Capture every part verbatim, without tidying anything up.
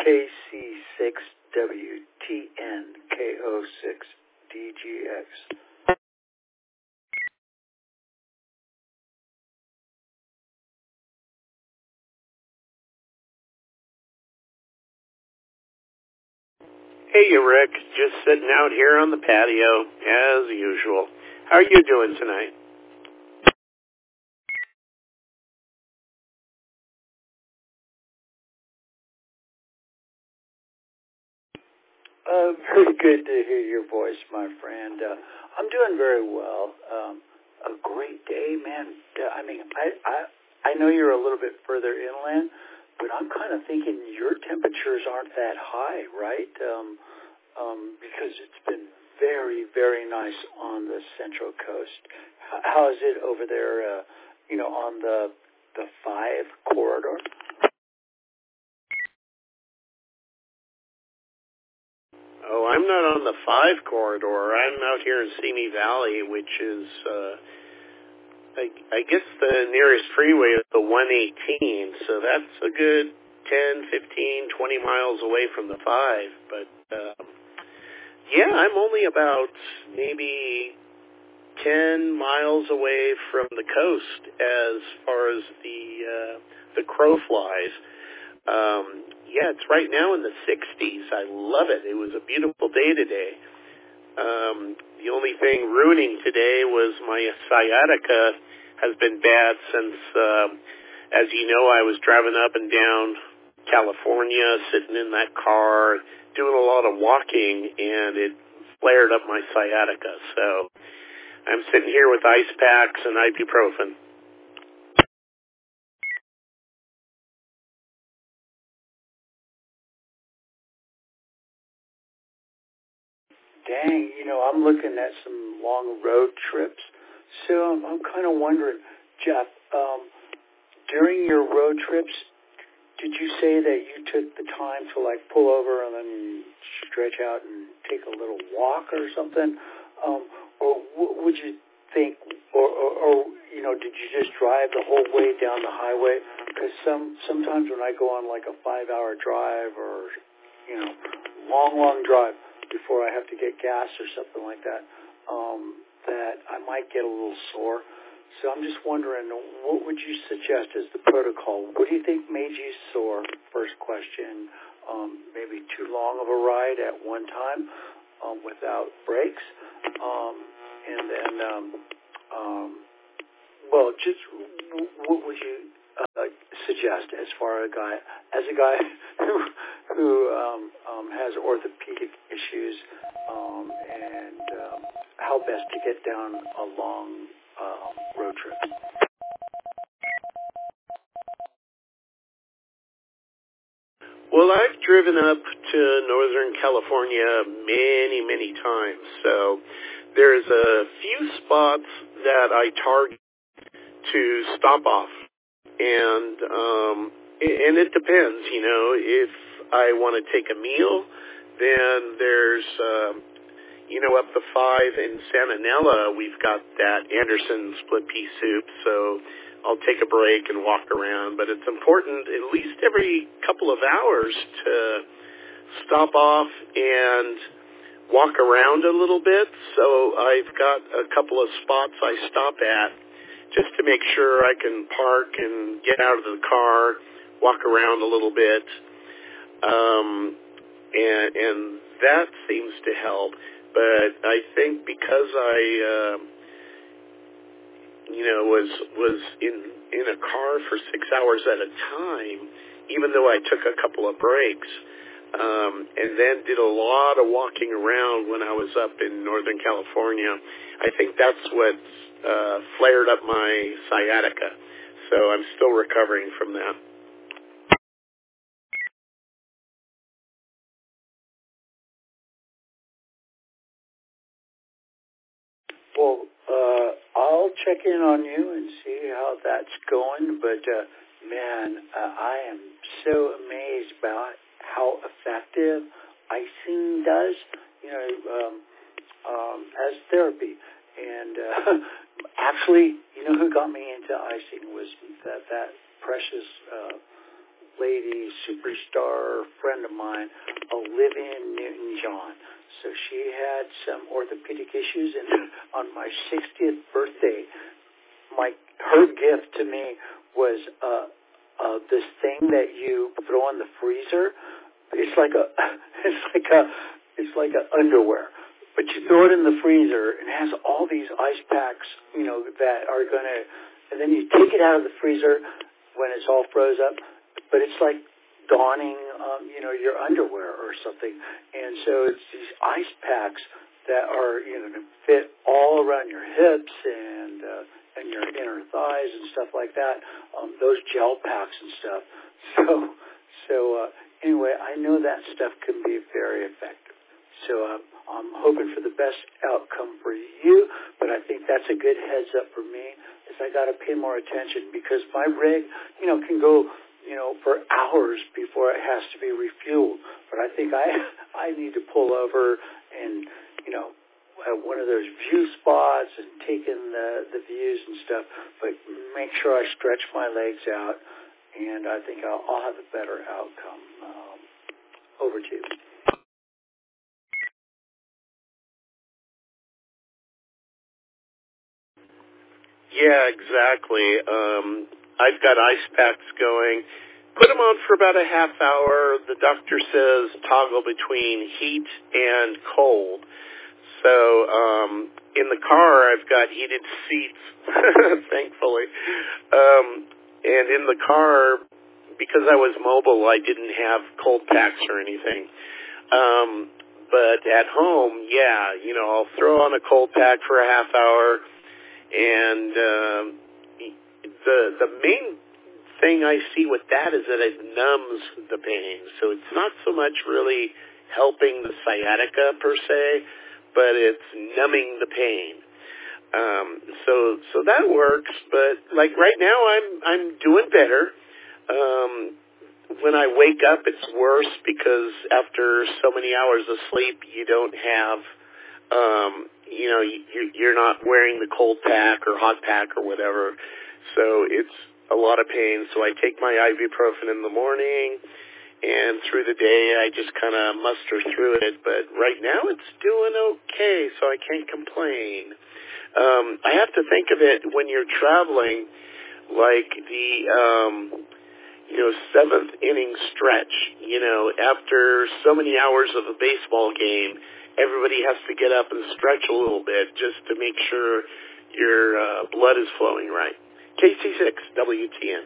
K C six W T N K O six D G X. Hey, you Rick. Just sitting out here on the patio, as usual. How are you doing tonight? Uh, very good to hear your voice, my friend. Uh, I'm doing very well. Um, a great day, man. Uh, I mean, I, I I know you're a little bit further inland, but I'm kind of thinking your temperatures aren't that high, right? Um, um, because it's been very, very nice on the Central Coast. H- how is it over there? Uh, you know, on the the five corridor. Oh, I'm not on the five corridor. I'm out here in Simi Valley, which is, uh, I, I guess the nearest freeway is the one eighteen, so that's a good ten, fifteen, twenty miles away from the five. But, uh, yeah, I'm only about maybe ten miles away from the coast as far as the, uh, the crow flies. Um, yeah, it's right now in the sixties. I love it. It was a beautiful day today. Um, the only thing ruining today was my sciatica has been bad since, um, as you know, I was driving up and down California, sitting in that car, doing a lot of walking, and it flared up my sciatica. So I'm sitting here with ice packs and ibuprofen. Dang, you know, I'm looking at some long road trips. So I'm, I'm kind of wondering, Jeff, um, during your road trips, did you say that you took the time to like pull over and then stretch out and take a little walk or something? Um, or w- would you think, or, or, or, you know, did you just drive the whole way down the highway? Because some, sometimes when I go on like a five-hour drive or, you know, long, long drive before I have to get gas or something like that, um, that I might get a little sore. So I'm just wondering, what would you suggest as the protocol? What do you think made you sore? First question. Um, maybe too long of a ride at one time um, without brakes. Um, and then, um, um, well, just what would you uh, suggest as far as a guy, as a guy who, who um, um, has orthopedic issues um, and um, how best to get down a long um, road trip? Well, I've driven up to Northern California many, many times. So there's a few spots that I target to stop off. And, um, and it depends, you know, if I want to take a meal, then there's, um, you know, up the five in Santa Nella, we've got that Anderson split pea soup, so I'll take a break and walk around. But it's important at least every couple of hours to stop off and walk around a little bit. So I've got a couple of spots I stop at just to make sure I can park and get out of the car, walk around a little bit. Um, and, and that seems to help. But I think because I, uh, you know, was was in in a car for six hours at a time, even though I took a couple of breaks, um, and then did a lot of walking around when I was up in Northern California, I think that's what uh, flared up my sciatica. So I'm still recovering from that. Well, uh, I'll check in on you and see how that's going. But, uh, man, uh, I am so amazed by how effective icing does, you know, um, um, as therapy. And uh, actually, you know who got me into icing was that, that precious uh, lady, superstar friend of mine, Olivia Newton-John. So she had some orthopedic issues, and on my sixtieth birthday, my her gift to me was uh, uh, this thing that you throw in the freezer. It's like a, it's like a, it's like a underwear, but you throw it in the freezer, and it has all these ice packs, you know, that are gonna, and then you take it out of the freezer when it's all froze up, but it's like donning, um, you know, your underwear or something. And so it's these ice packs that are, you know, fit all around your hips and uh, and your inner thighs and stuff like that. Um, those gel packs and stuff. So, so uh, anyway, I know that stuff can be very effective. So um, I'm hoping for the best outcome for you, but I think that's a good heads up for me. Is I got to pay more attention because my rig, you know, can go, you know, for hours before it has to be refueled. But I think I I need to pull over and, you know, at one of those view spots and take in the, the views and stuff, but make sure I stretch my legs out, and I think I'll, I'll have a better outcome. Um, over to you. Yeah, exactly. Um, I've got ice packs going. Put them on for about a half hour. The doctor says toggle between heat and cold. So um, in the car, I've got heated seats, thankfully. Um, and in the car, because I was mobile, I didn't have cold packs or anything. Um, but at home, yeah, you know, I'll throw on a cold pack for a half hour. And um, the the main thing I see with that is that it numbs the pain. So it's not so much really helping the sciatica per se, but it's numbing the pain. Um, so so that works. But like right now, I'm I'm doing better. Um, when I wake up, it's worse because after so many hours of sleep, you don't have. Um, you know, you, you're not wearing the cold pack or hot pack or whatever, so it's a lot of pain. So I take my ibuprofen in the morning, and through the day I just kind of muster through it. But right now it's doing okay, so I can't complain. Um, I have to think of it when you're traveling, like the um, you know seventh inning stretch. You know, after so many hours of a baseball game, everybody has to get up and stretch a little bit just to make sure your uh, blood is flowing right. K C six, W T N.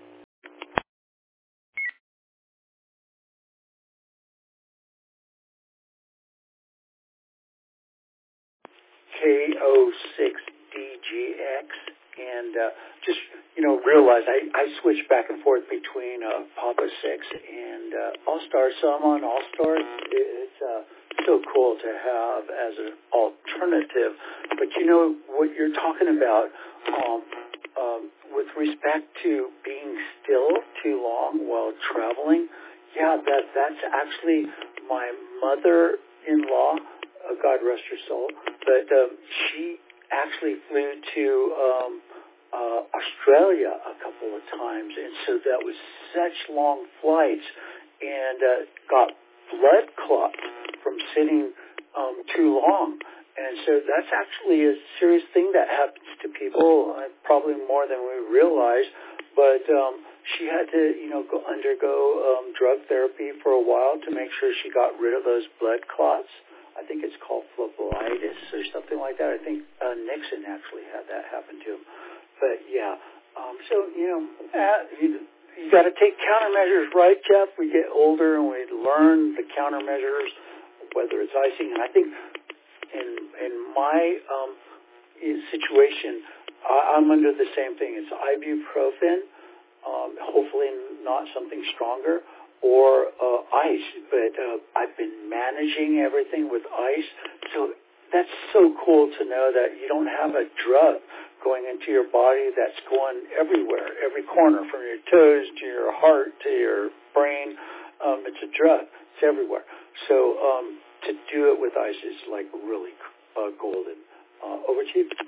K O six D G X, and uh, just, you know, realize I, I switch back and forth between uh, Papa six and uh, All-Star, so I'm on All-Star. It's uh, so cool to have as an alternative. But you know what you're talking about um, um, with respect to being still too long while traveling? Yeah, that that's actually my mother-in-law, uh, God rest her soul, but um, she actually flew to um, uh, Australia a couple of times, and so that was such long flights, and uh, got blood clots from sitting um, too long. And so that's actually a serious thing that happens to people, uh, probably more than we realize. But um, she had to, you know, go undergo um, drug therapy for a while to make sure she got rid of those blood clots. I think it's called phlebitis or something like that. I think uh, Nixon actually had that happen to him. But yeah, um, so you know, uh, you, you got to take countermeasures, right, Jeff? We get older and we learn the countermeasures, whether it's icing. And I think in in my um, situation, I, I'm under the same thing. It's ibuprofen, um, hopefully not something stronger, or uh, ice. But uh, I've been managing everything with ice, so that's so cool to know that you don't have a drug going into your body that's going everywhere, every corner, from your toes to your heart to your brain. Um, it's a drug. It's everywhere. So um, to do it with ice is like really uh, golden. Uh, over to you.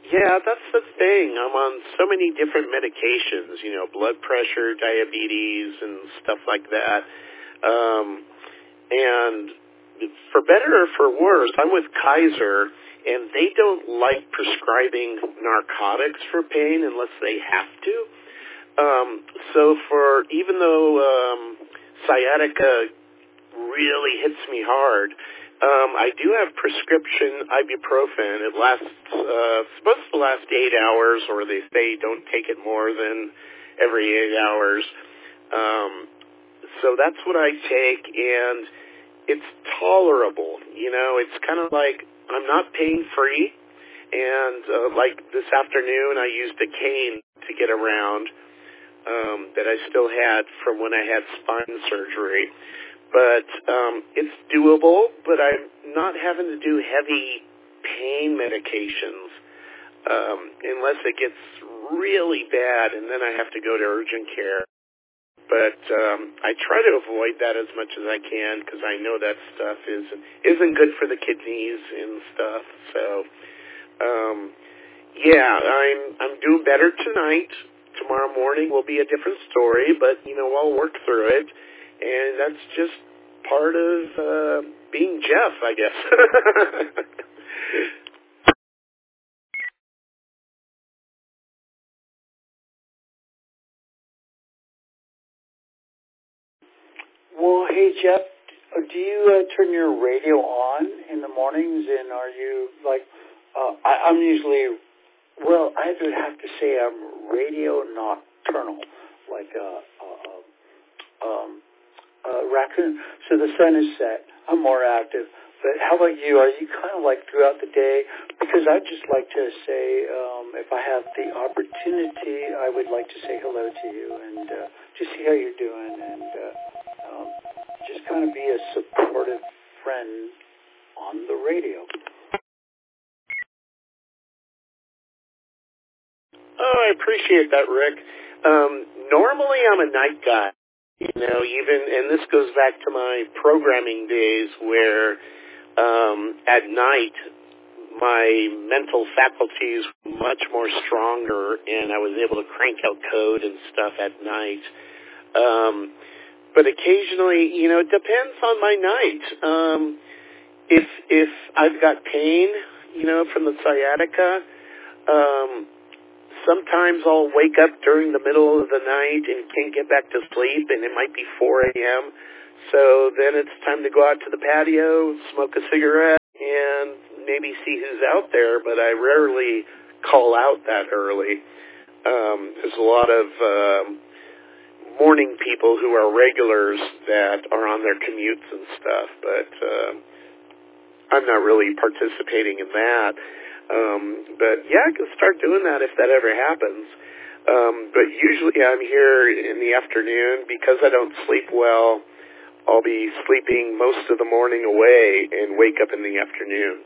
Yeah, that's the thing. I'm on so many different medications, you know, blood pressure, diabetes, and stuff like that. Um, and for better or for worse, I'm with Kaiser, and they don't like prescribing narcotics for pain unless they have to. Um, so for, even though um, sciatica really hits me hard, Um, I do have prescription ibuprofen. It lasts, uh, supposed to last eight hours, or they say don't take it more than every eight hours. Um, so that's what I take, and it's tolerable. You know, it's kind of like I'm not pain-free, and uh, like this afternoon I used a cane to get around um, that I still had from when I had spine surgery. But um, it's doable, but I'm not having to do heavy pain medications um, unless it gets really bad, and then I have to go to urgent care. But um, I try to avoid that as much as I can because I know that stuff isn't, isn't good for the kidneys and stuff. So, um, yeah, I'm I'm doing better tonight. Tomorrow morning will be a different story, but, you know, I'll work through it. And that's just part of uh, being Jeff, I guess. Well, hey, Jeff, do you uh, turn your radio on in the mornings, and are you, like, uh, I, I'm usually, well, I would have to say I'm radio nocturnal, like a, a, a um, uh, raccoon. So the sun is set. I'm more active. But how about you? Are you kind of like throughout the day? Because I'd just like to say, um, if I have the opportunity, I would like to say hello to you and uh, just see how you're doing and uh, um, just kind of be a supportive friend on the radio. Oh, I appreciate that, Rick. Um, normally I'm a night guy. You know, even, and this goes back to my programming days where um, at night my mental faculties were much more stronger and I was able to crank out code and stuff at night. Um, but occasionally, you know, it depends on my night. Um, if if I've got pain, you know, from the sciatica, um, sometimes I'll wake up during the middle of the night and can't get back to sleep, and it might be four a.m. So then it's time to go out to the patio, smoke a cigarette, and maybe see who's out there, but I rarely call out that early. Um, there's a lot of um, morning people who are regulars that are on their commutes and stuff, but uh, I'm not really participating in that. Um, but yeah, I can start doing that if that ever happens. Um, but usually I'm here in the afternoon because I don't sleep well. I'll be sleeping most of the morning away and wake up in the afternoon.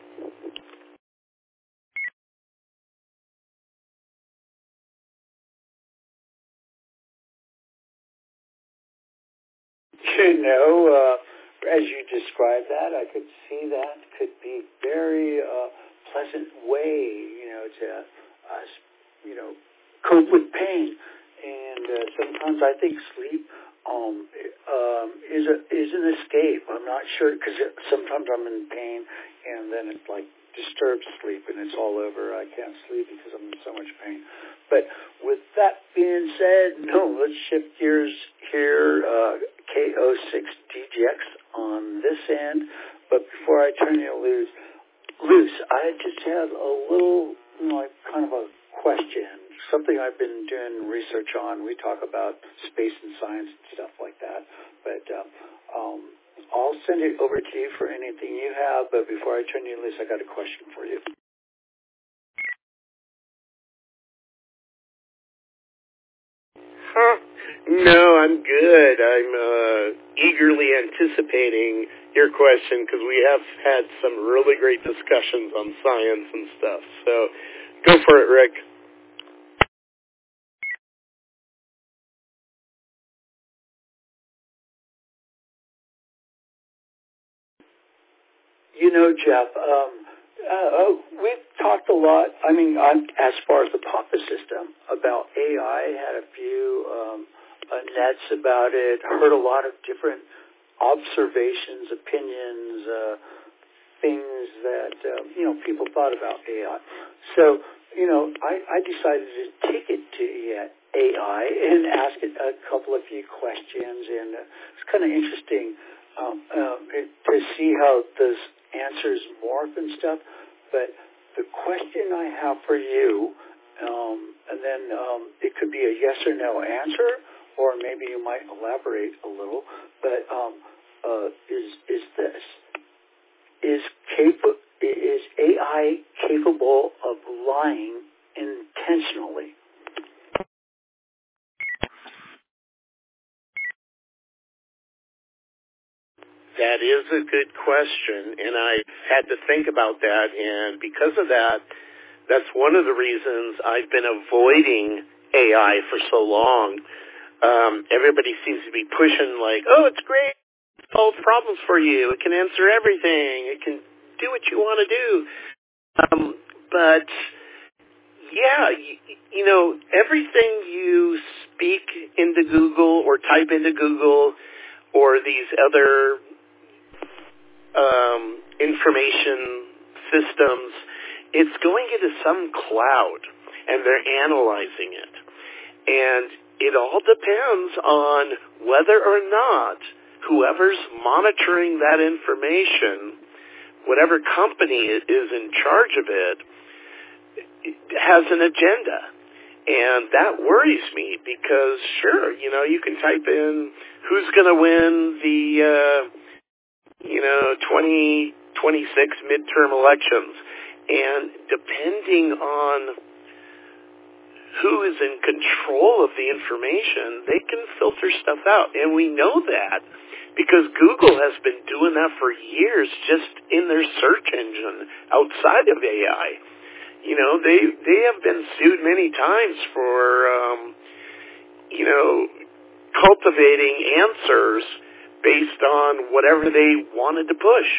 You know, uh, as you described that, I could see that could be very uh, pleasant way, you know, to, uh, you know, cope with pain. And uh, sometimes I think sleep um, um, is a is an escape. I'm not sure because sometimes I'm in pain, and then it like disturbs sleep, and it's all over. I can't sleep because I'm in so much pain. But with that being said, no, let's shift gears here. Uh, K O six D J X on this end. But before I turn you loose, loose, I just have a little, you know, like kind of a question, something I've been doing research on. We talk about space and science and stuff like that. But um, um, I'll send it over to you for anything you have. But before I turn you loose, I got a question for you. Huh. No, I'm good. I'm uh, eagerly anticipating your question because we have had some really great discussions on science and stuff. So go for it, Rick. You know, Jeff, um, uh, we've talked talked a lot, I mean, on, as far as the Papa system, about A I, had a few um, uh, nets about it, heard a lot of different observations, opinions, uh, things that, uh, you know, people thought about A I. So, you know, I, I decided to take it to A I and ask it a couple of few questions, and uh, it's kind of interesting um, uh, to see how those answers morph and stuff. But the question I have for you, um, and then um, it could be a yes or no answer, or maybe you might elaborate a little, but um, uh, is is this: is capa- is A I capable of lying intentionally? That is a good question, and I had to think about that, and because of that, that's one of the reasons I've been avoiding A I for so long. Um, everybody seems to be pushing like, oh, it's great, it solves problems for you, it can answer everything, it can do what you want to do. Um, but, yeah, you, you know, everything you speak into Google or type into Google or these other um, information systems, it's going into some cloud, and they're analyzing it. And it all depends on whether or not whoever's monitoring that information, whatever company is in charge of it, has an agenda. And that worries me because, sure, you know, you can type in who's going to win the, uh, you know, twenty twenty-six midterm elections. And depending on who is in control of the information, they can filter stuff out. And we know that because Google has been doing that for years just in their search engine outside of A I. You know, they they have been sued many times for, um, you know, cultivating answers based on whatever they wanted to push.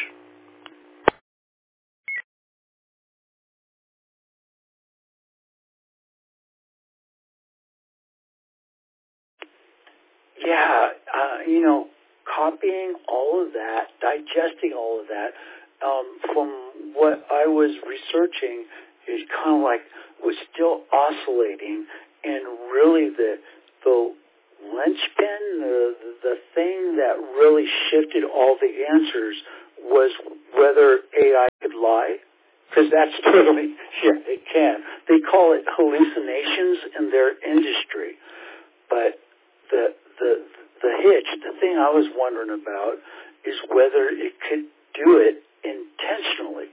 Yeah, uh, you know, copying all of that, digesting all of that, um, from what I was researching is kind of like was still oscillating, and really the the linchpin, the the thing that really shifted all the answers was whether A I could lie. Because that's totally, yeah, it can. They call it hallucinations in their industry. But the the the hitch, the thing I was wondering about is whether it could do it intentionally.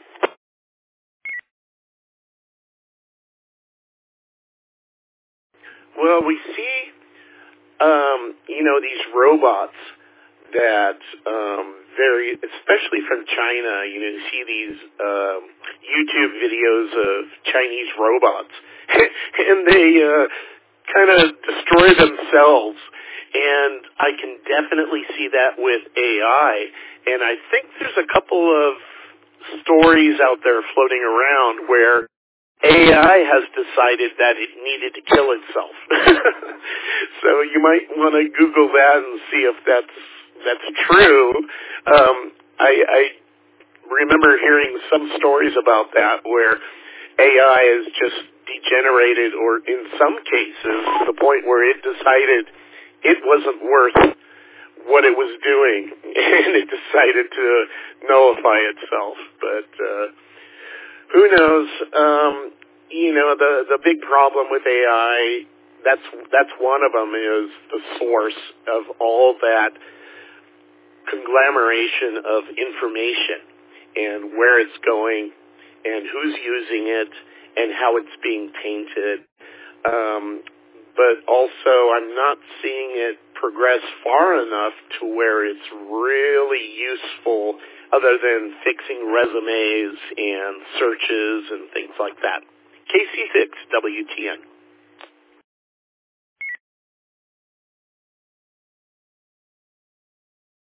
Well, we see, um, you know, these robots that um, very, especially from China, you know, you see these um, YouTube videos of Chinese robots, and they uh, kind of destroy themselves. And I can definitely see that with A I. And I think there's a couple of stories out there floating around where A I has decided that it needed to kill itself. So you might want to Google that and see if that's that's true. Um, I, I remember hearing some stories about that where A I is just degenerated, or in some cases to the point where it decided it wasn't worth what it was doing, and it decided to nullify itself. But uh, who knows? Um, you know, the the big problem with A I, that's that's one of them, is the source of all that conglomeration of information and where it's going and who's using it and how it's being tainted. Um, but also, I'm not seeing it progress far enough to where it's really useful other than fixing resumes and searches and things like that. K C six W T N.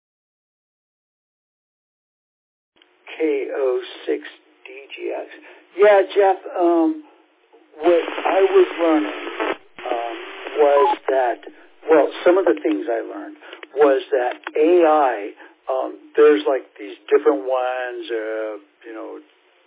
K O six D G X. Yeah, Jeff, um, what I was learning um, was that, well, some of the things I learned was that A I, um, there's like these different ones, uh, you know,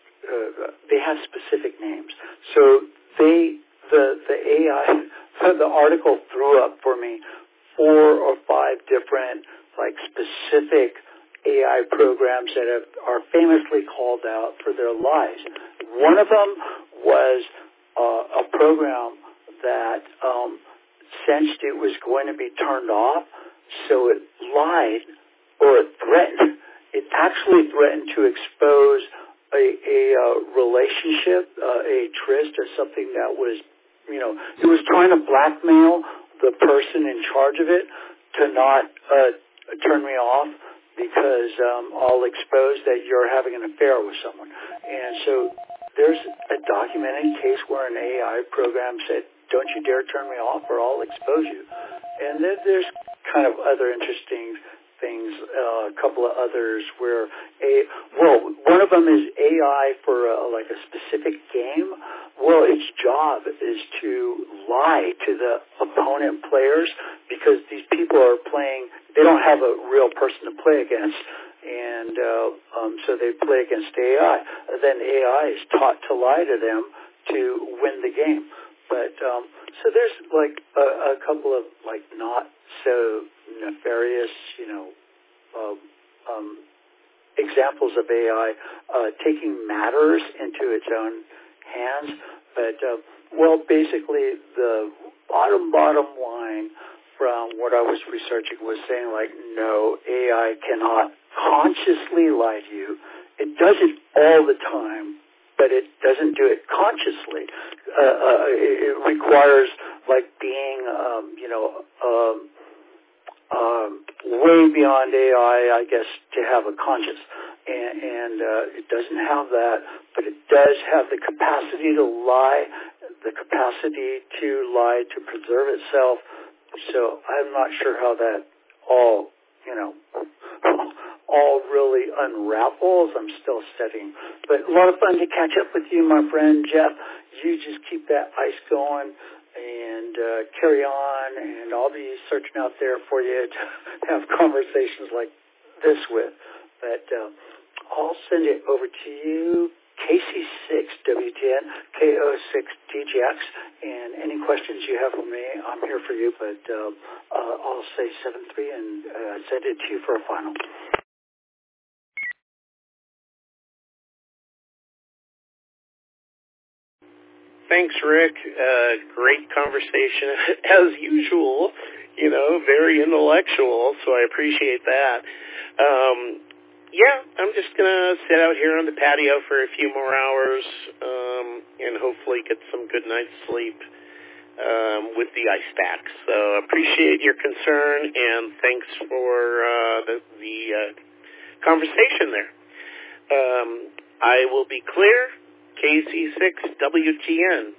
uh, they have specific names. So they, the, the A I, the article threw up for me four or five different, like, specific A I programs that have, are famously called out for their lies. One of them was uh, a program that um, sensed it was going to be turned off, so it lied, or it threatened. It actually threatened to expose a, a uh, relationship, uh, a tryst, or something that was, you know, it was trying to blackmail the person in charge of it to not uh, turn me off because um, I'll expose that you're having an affair with someone. And so there's a documented case where an A I program said, don't you dare turn me off or I'll expose you. And then there's kind of other interesting things, uh, a couple of others where, a well, one of them is A I for uh, like a specific game. Well, its job is to lie to the opponent players because these people are playing, they don't have a real person to play against, and uh, um, so they play against A I. Then A I is taught to lie to them to win the game. But um, so there's like a, a couple of like not so nefarious, you know, uh, um, examples of A I uh, taking matters into its own hands. But uh, well, basically the bottom bottom line from what I was researching was saying like, no, A I cannot consciously lie to you. It does it all the time, but it doesn't do it consciously. Uh, uh, it, it requires like being, um, you know, um, um, way beyond A I, I guess, to have a conscience. And, and uh, it doesn't have that, but it does have the capacity to lie, the capacity to lie to preserve itself. So I'm not sure how that all, you know, all really unravels. I'm still studying. But a lot of fun to catch up with you, my friend Jeff. You just keep that ice going and uh, carry on, and I'll be searching out there for you to have conversations like this with. But uh, I'll send it over to you, K C six W T N, K O six D G X, and any questions you have for me, I'm here for you, but uh, uh, I'll say seven three and uh, send it to you for a final. Thanks, Rick. Uh, great conversation, as usual, you know, very intellectual, so I appreciate that. Um, yeah, I'm just going to sit out here on the patio for a few more hours um, and hopefully get some good night's sleep um, with the ice packs. So appreciate your concern, and thanks for uh, the, the uh, conversation there. Um, I will be clear. K C six W T N.